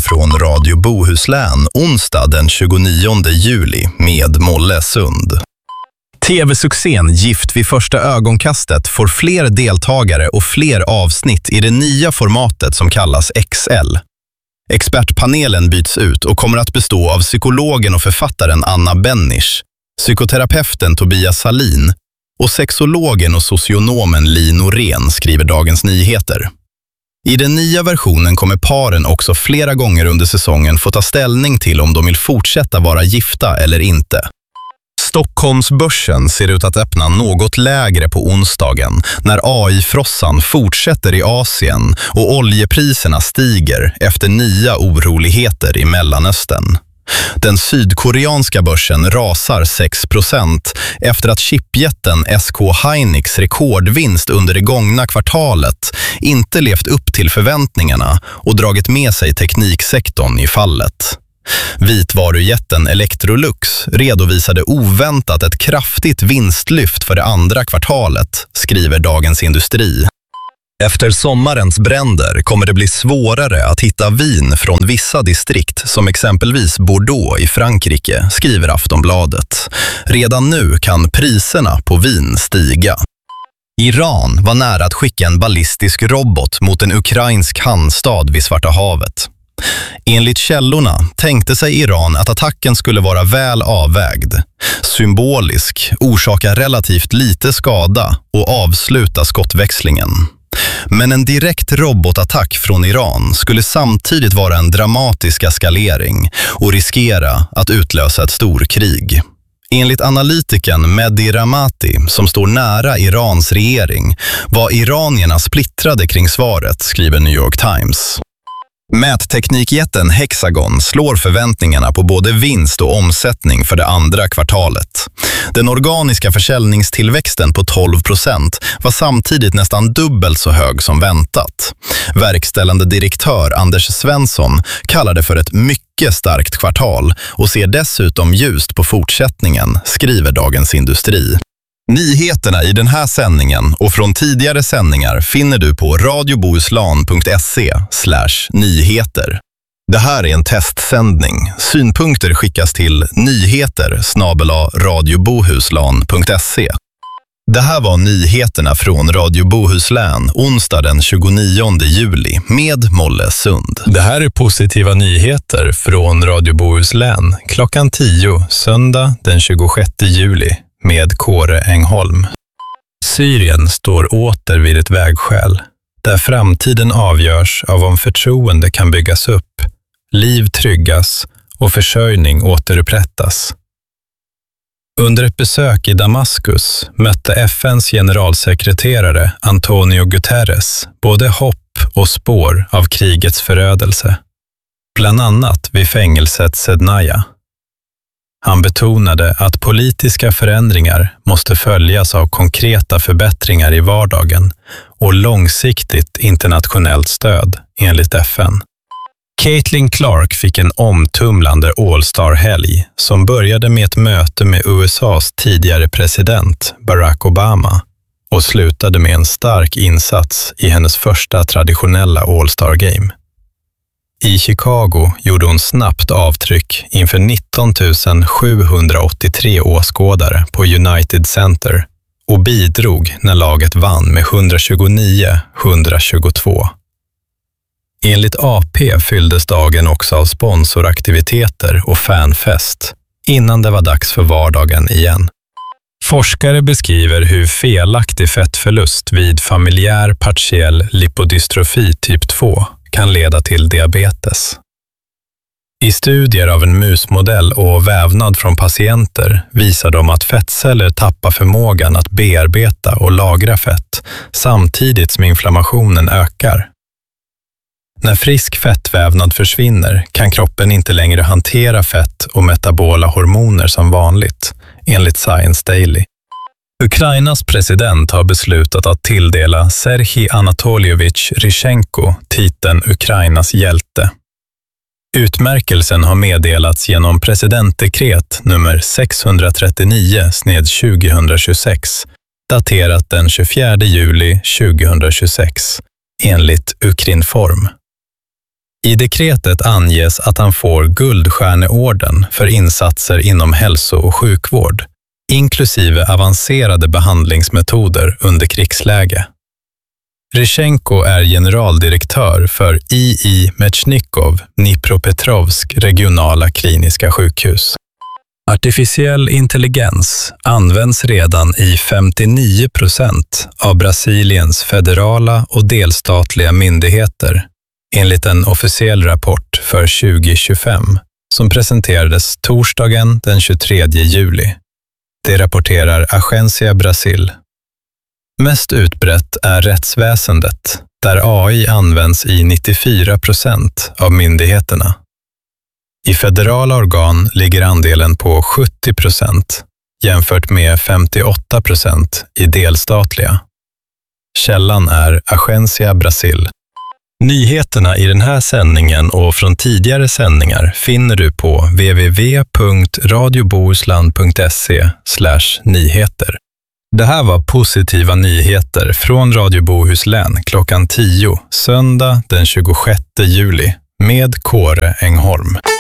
från Radio Bohuslän onsdag den 29 juli med Molle Sund. TV-succén Gift vid första ögonkastet får fler deltagare och fler avsnitt i det nya formatet som kallas XL. Expertpanelen byts ut och kommer att bestå av psykologen och författaren Anna Bennisch, psykoterapeuten Tobias Salin och sexologen och socionomen Li Norén, skriver Dagens Nyheter. I den nya versionen kommer paren också flera gånger under säsongen få ta ställning till om de vill fortsätta vara gifta eller inte. Stockholmsbörsen ser ut att öppna något lägre på onsdagen när AI-frossan fortsätter i Asien och oljepriserna stiger efter nya oroligheter i Mellanöstern. Den sydkoreanska börsen rasar 6% efter att chipjätten SK Hynix rekordvinst under det gångna kvartalet inte levt upp till förväntningarna och dragit med sig tekniksektorn i fallet. Vitvarujätten Electrolux redovisade oväntat ett kraftigt vinstlyft för det andra kvartalet, skriver Dagens Industri. Efter sommarens bränder kommer det bli svårare att hitta vin från vissa distrikt som exempelvis Bordeaux i Frankrike, skriver Aftonbladet. Redan nu kan priserna på vin stiga. Iran var nära att skicka en ballistisk robot mot en ukrainsk hamnstad vid Svarta havet. Enligt källorna tänkte sig Iran att attacken skulle vara väl avvägd, symbolisk, orsaka relativt lite skada och avsluta skottväxlingen. Men en direkt robotattack från Iran skulle samtidigt vara en dramatisk eskalering och riskera att utlösa ett storkrig. Enligt analytikern Mehdi Ramati, som står nära Irans regering, var iranierna splittrade kring svaret, skriver New York Times. Mätteknikjätten Hexagon slår förväntningarna på både vinst och omsättning för det andra kvartalet. Den organiska försäljningstillväxten på 12% var samtidigt nästan dubbelt så hög som väntat. Verkställande direktör Anders Svensson kallar det för ett mycket starkt kvartal och ser dessutom ljust på fortsättningen, skriver Dagens Industri. Nyheterna i den här sändningen och från tidigare sändningar finner du på radiobohuslän.se/nyheter. Det här är en testsändning. Synpunkter skickas till nyheter@radiobohuslän.se. Det här var nyheterna från Radio Bohuslän onsdag den 29 juli med Molle Sund. Det här är positiva nyheter från Radio Bohuslän klockan 10 söndag den 26 juli. Med Kåre Engholm. Syrien står åter vid ett vägskäl, där framtiden avgörs av om förtroende kan byggas upp, liv tryggas och försörjning återupprättas. Under ett besök i Damaskus mötte FNs generalsekreterare Antonio Guterres både hopp och spår av krigets förödelse, bland annat vid fängelset Sednaya. Han betonade att politiska förändringar måste följas av konkreta förbättringar i vardagen och långsiktigt internationellt stöd, enligt FN. Caitlin Clark fick en omtumlande All-Star-helg som började med ett möte med USAs tidigare president Barack Obama och slutade med en stark insats i hennes första traditionella All-Star-game. I Chicago gjorde hon snabbt avtryck inför 19 783 åskådare på United Center och bidrog när laget vann med 129-122. Enligt AP fylldes dagen också av sponsoraktiviteter och fanfest innan det var dags för vardagen igen. Forskare beskriver hur felaktig fettförlust vid familjär partiell lipodystrofi typ 2 kan leda till diabetes. I studier av en musmodell och vävnad från patienter visar de att fettceller tappar förmågan att bearbeta och lagra fett samtidigt som inflammationen ökar. När frisk fettvävnad försvinner kan kroppen inte längre hantera fett och metabola hormoner som vanligt, enligt Science Daily. Ukrainas president har beslutat att tilldela Serhij Anatoljevich Ryschenko titeln Ukrainas hjälte. Utmärkelsen har meddelats genom presidentdekret nummer 639/2026, daterat den 24 juli 2026, enligt Ukrinform. I dekretet anges att han får Guldstjärneorden för insatser inom hälso- och sjukvård, inklusive avancerade behandlingsmetoder under krigsläge. Ryschenko är generaldirektör för I.I. Mechnikov, Dnipropetrovsk regionala kliniska sjukhus. Artificiell intelligens används redan i 59% av Brasiliens federala och delstatliga myndigheter, enligt en officiell rapport för 2025 som presenterades torsdagen den 23 juli. Det rapporterar Agência Brasil. Mest utbrett är rättsväsendet, där AI används i 94% av myndigheterna. I federala organ ligger andelen på 70% jämfört med 58% i delstatliga. Källan är Agência Brasil. Nyheterna i den här sändningen och från tidigare sändningar finner du på www.radiobohuslän.se/nyheter. Det här var positiva nyheter från Radio Bohuslän klockan 10 söndag den 26 juli med Kåre Engholm.